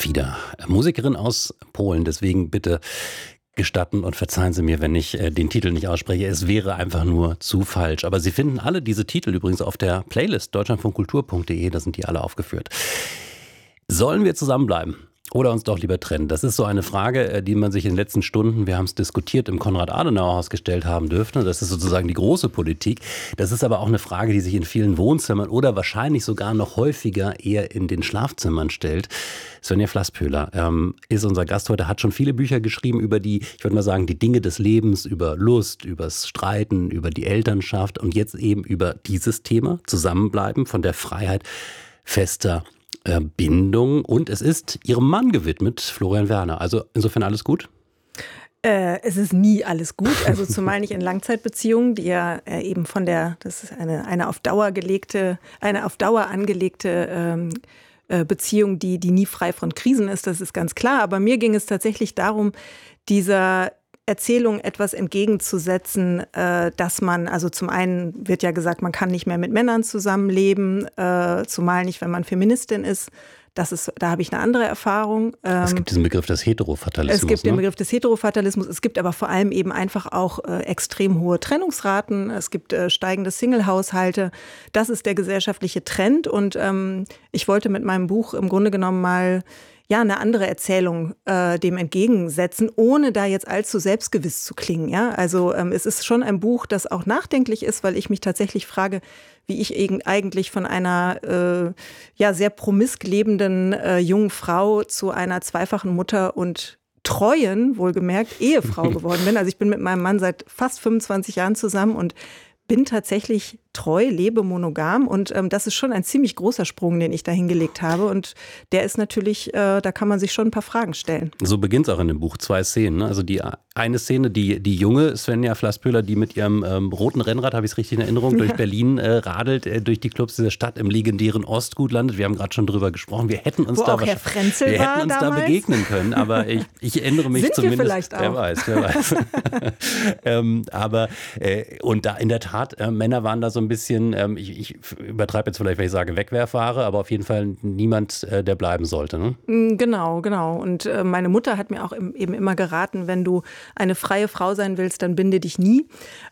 wieder. Musikerin aus Polen, deswegen bitte gestatten und verzeihen Sie mir, wenn ich den Titel nicht ausspreche. Es wäre einfach nur zu falsch. Aber Sie finden alle diese Titel übrigens auf der Playlist deutschlandfunkkultur.de, da sind die alle aufgeführt. Sollen wir zusammenbleiben oder uns doch lieber trennen? Das ist so eine Frage, die man sich in den letzten Stunden, wir haben es diskutiert, im Konrad-Adenauer-Haus gestellt haben dürfte. Das ist sozusagen die große Politik. Das ist aber auch eine Frage, die sich in vielen Wohnzimmern oder wahrscheinlich sogar noch häufiger eher in den Schlafzimmern stellt. Svenja Flasspöhler ist unser Gast heute, hat schon viele Bücher geschrieben über die, ich würde mal sagen, die Dinge des Lebens, über Lust, übers Streiten, über die Elternschaft und jetzt eben über dieses Thema, Zusammenbleiben, von der Freiheit fester Bindung, und es ist ihrem Mann gewidmet, Florian Werner. Also insofern alles gut? Es ist nie alles gut, also zumal nicht in Langzeitbeziehungen, die ja eben das ist eine auf Dauer angelegte Beziehung, die nie frei von Krisen ist, das ist ganz klar. Aber mir ging es tatsächlich darum, dieser Erzählung etwas entgegenzusetzen, dass man, also zum einen wird ja gesagt, man kann nicht mehr mit Männern zusammenleben, zumal nicht, wenn man Feministin ist. Da habe ich eine andere Erfahrung. Es gibt diesen Begriff des Heterofatalismus. Es gibt den Begriff des Heterofatalismus. Es gibt aber vor allem eben einfach auch extrem hohe Trennungsraten. Es gibt steigende Single-Haushalte. Das ist der gesellschaftliche Trend. Und ich wollte mit meinem Buch im Grunde genommen mal eine andere Erzählung dem entgegensetzen, ohne da jetzt allzu selbstgewiss zu klingen. Ja? Also es ist schon ein Buch, das auch nachdenklich ist, weil ich mich tatsächlich frage, wie ich eigentlich von einer sehr promisk lebenden jungen Frau zu einer zweifachen Mutter und treuen, wohlgemerkt, Ehefrau geworden bin. Also ich bin mit meinem Mann seit fast 25 Jahren zusammen und bin tatsächlich treu, lebe monogam, und das ist schon ein ziemlich großer Sprung, den ich da hingelegt habe, und der ist natürlich, da kann man sich schon ein paar Fragen stellen. So beginnt es auch in dem Buch, 2 Szenen. Also die eine Szene, die junge Svenja Flasspöhler, die mit ihrem roten Rennrad, habe ich es richtig in Erinnerung, durch Berlin radelt, durch die Clubs dieser Stadt im legendären Ostgut landet. Wir haben gerade schon drüber gesprochen, wir hätten uns da begegnen können, aber ich erinnere mich zumindest. Wir vielleicht auch. Wer weiß. Aber und da in der Tat, Männer waren da so ein bisschen, ich übertreibe jetzt vielleicht, wenn ich sage Wegwerfware, aber auf jeden Fall niemand, der bleiben sollte. Ne? Genau. Und meine Mutter hat mir auch eben immer geraten, wenn du eine freie Frau sein willst, dann binde dich nie.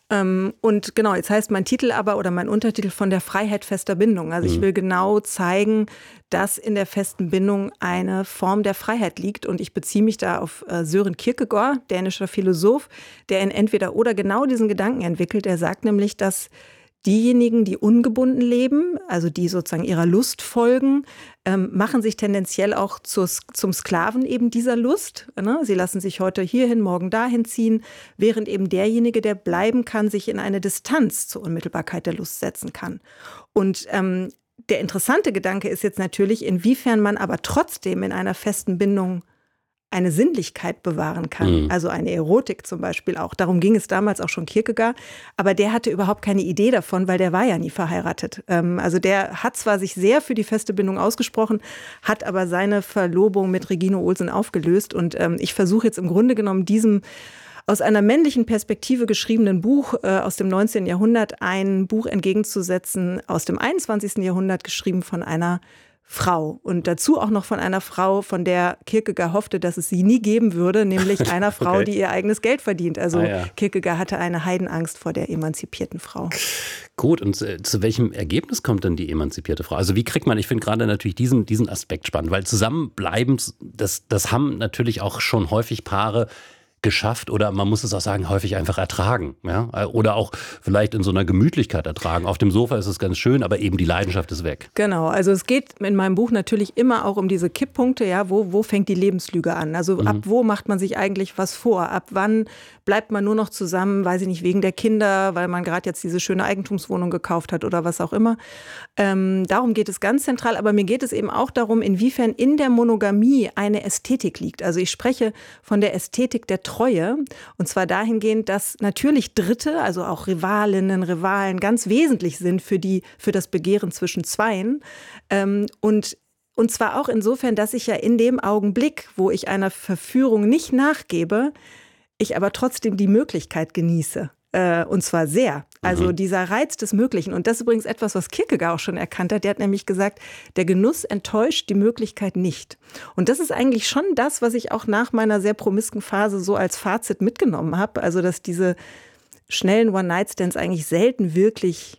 Und genau, jetzt heißt mein Titel aber oder mein Untertitel von der Freiheit fester Bindung. Also ich will genau zeigen, dass in der festen Bindung eine Form der Freiheit liegt. Und ich beziehe mich da auf Søren Kierkegaard, dänischer Philosoph, der in Entweder oder genau diesen Gedanken entwickelt. Er sagt nämlich, dass diejenigen, die ungebunden leben, also die sozusagen ihrer Lust folgen, machen sich tendenziell auch zum Sklaven eben dieser Lust. Ne? Sie lassen sich heute hierhin, morgen dahin ziehen, während eben derjenige, der bleiben kann, sich in eine Distanz zur Unmittelbarkeit der Lust setzen kann. Und der interessante Gedanke ist jetzt natürlich, inwiefern man aber trotzdem in einer festen Bindung eine Sinnlichkeit bewahren kann, also eine Erotik zum Beispiel auch. Darum ging es damals auch schon Kierkegaard, aber der hatte überhaupt keine Idee davon, weil der war ja nie verheiratet. Also der hat zwar sich sehr für die feste Bindung ausgesprochen, hat aber seine Verlobung mit Regine Olsen aufgelöst, und ich versuche jetzt im Grunde genommen diesem aus einer männlichen Perspektive geschriebenen Buch aus dem 19. Jahrhundert ein Buch entgegenzusetzen aus dem 21. Jahrhundert, geschrieben von einer Frau, und dazu auch noch von einer Frau, von der Kierkegaard hoffte, dass es sie nie geben würde, nämlich einer Frau, die ihr eigenes Geld verdient. Also Kierkegaard hatte eine Heidenangst vor der emanzipierten Frau. Gut, und zu welchem Ergebnis kommt denn die emanzipierte Frau? Also wie kriegt man, ich finde gerade natürlich diesen Aspekt spannend, weil zusammenbleiben, das haben natürlich auch schon häufig Paare geschafft, oder man muss es auch sagen, häufig einfach ertragen. Ja? Oder auch vielleicht in so einer Gemütlichkeit ertragen. Auf dem Sofa ist es ganz schön, aber eben die Leidenschaft ist weg. Genau, also es geht in meinem Buch natürlich immer auch um diese Kipppunkte, ja, wo fängt die Lebenslüge an? Also ab wo macht man sich eigentlich was vor? Ab wann bleibt man nur noch zusammen, weiß ich nicht, wegen der Kinder, weil man gerade jetzt diese schöne Eigentumswohnung gekauft hat oder was auch immer. Darum geht es ganz zentral, aber mir geht es eben auch darum, inwiefern in der Monogamie eine Ästhetik liegt. Also ich spreche von der Ästhetik der Treue, und zwar dahingehend, dass natürlich Dritte, also auch Rivalinnen, Rivalen ganz wesentlich sind für das Begehren zwischen Zweien, und zwar auch insofern, dass ich ja in dem Augenblick, wo ich einer Verführung nicht nachgebe, ich aber trotzdem die Möglichkeit genieße, Und zwar sehr. Also dieser Reiz des Möglichen. Und das ist übrigens etwas, was Kierkegaard auch schon erkannt hat. Der hat nämlich gesagt, der Genuss enttäuscht die Möglichkeit nicht. Und das ist eigentlich schon das, was ich auch nach meiner sehr promisken Phase so als Fazit mitgenommen habe. Also dass diese schnellen One-Night-Stands eigentlich selten wirklich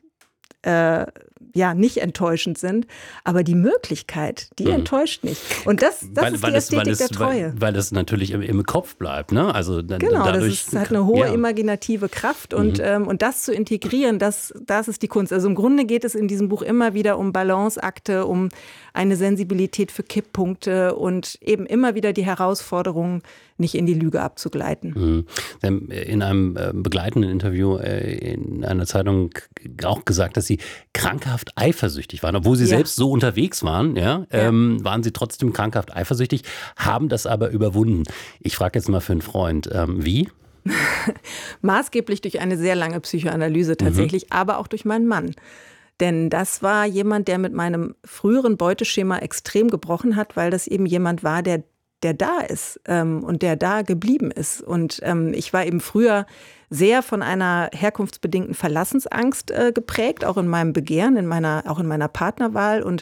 nicht enttäuschend sind, aber die Möglichkeit, die enttäuscht nicht. Und das ist die Ästhetik der Treue. Weil es natürlich im Kopf bleibt, ne? Also genau, dadurch, das hat eine hohe imaginative Kraft und das zu integrieren, das ist die Kunst. Also im Grunde geht es in diesem Buch immer wieder um Balanceakte, um eine Sensibilität für Kipppunkte und eben immer wieder die Herausforderung, nicht in die Lüge abzugleiten. Sie haben in einem begleitenden Interview in einer Zeitung auch gesagt, dass Sie krankhaft eifersüchtig waren. Obwohl Sie selbst so unterwegs waren, waren Sie trotzdem krankhaft eifersüchtig, haben das aber überwunden. Ich frage jetzt mal für einen Freund, wie? Maßgeblich durch eine sehr lange Psychoanalyse tatsächlich, aber auch durch meinen Mann. Denn das war jemand, der mit meinem früheren Beuteschema extrem gebrochen hat, weil das eben jemand war, der da ist und der da geblieben ist. Und ich war eben früher sehr von einer herkunftsbedingten Verlassensangst geprägt, auch in meinem Begehren, auch in meiner Partnerwahl. Und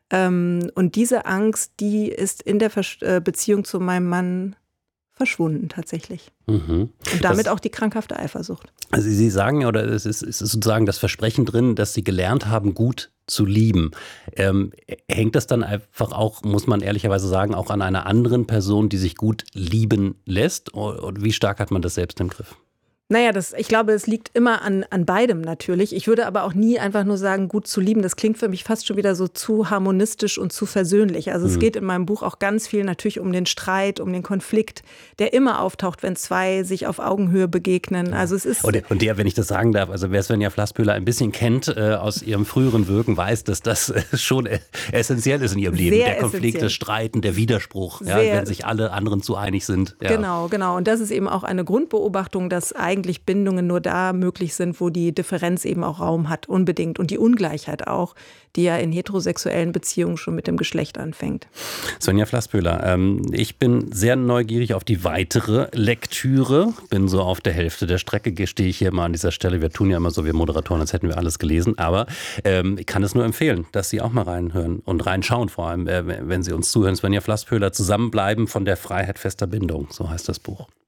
diese Angst, die ist in der Beziehung zu meinem Mann verschwunden tatsächlich. Und damit auch die krankhafte Eifersucht. Also Sie sagen ja, oder es ist sozusagen das Versprechen drin, dass Sie gelernt haben, gut zu lieben. Hängt das dann einfach auch, muss man ehrlicherweise sagen, auch an einer anderen Person, die sich gut lieben lässt? Und wie stark hat man das selbst im Griff? Naja, ich glaube, es liegt immer an beidem natürlich. Ich würde aber auch nie einfach nur sagen, gut zu lieben. Das klingt für mich fast schon wieder so zu harmonistisch und zu versöhnlich. Also es geht in meinem Buch auch ganz viel natürlich um den Streit, um den Konflikt, der immer auftaucht, wenn zwei sich auf Augenhöhe begegnen. Also es ist und der, wenn ich das sagen darf, also wer Svenja Flasspöhler ein bisschen kennt aus ihrem früheren Wirken, weiß, dass das schon essentiell ist in ihrem Leben. Der Konflikt, das Streiten, der Widerspruch, wenn sich alle anderen zu einig sind. Ja. Genau. Und das ist eben auch eine Grundbeobachtung, dass eigentlich Bindungen nur da möglich sind, wo die Differenz eben auch Raum hat, unbedingt. Und die Ungleichheit auch, die ja in heterosexuellen Beziehungen schon mit dem Geschlecht anfängt. Svenja Flasspöhler, ich bin sehr neugierig auf die weitere Lektüre. Bin so auf der Hälfte der Strecke, stehe ich hier mal an dieser Stelle. Wir tun ja immer so, wir Moderatoren, als hätten wir alles gelesen. Aber ich kann es nur empfehlen, dass Sie auch mal reinhören und reinschauen, vor allem, wenn Sie uns zuhören. Svenja Flasspöhler, Zusammenbleiben von der Freiheit fester Bindung, so heißt das Buch.